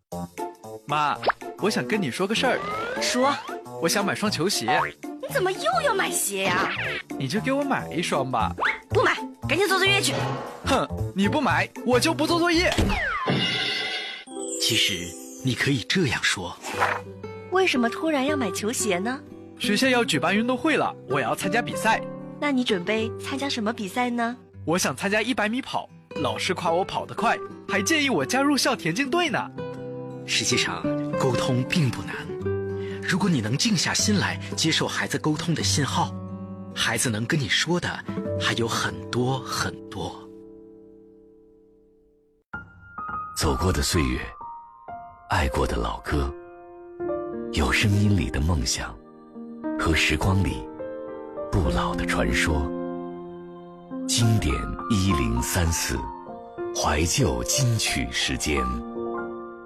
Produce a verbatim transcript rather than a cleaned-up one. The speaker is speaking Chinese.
妈，我想跟你说个事儿。 说。 我想买双球鞋。 你怎么又要买鞋呀？ 你就给我买一双吧。 不买，赶紧做作业去。 哼，你不买，我就不做作业。 其实你可以这样说。 为什么突然要买球鞋呢？ 学校要举办运动会了，我要参加比赛。 那你准备参加什么比赛呢？ 我想参加一百米跑，老师夸我跑得快，还建议我加入校田径队呢。 实际上，沟通并不难。如果你能静下心来接受孩子沟通的信号，孩子能跟你说的还有很多很多。 走过的岁月，爱过的老歌，有声音里的梦想，和时光里不老的传说。经典一零三四，怀旧金曲时间。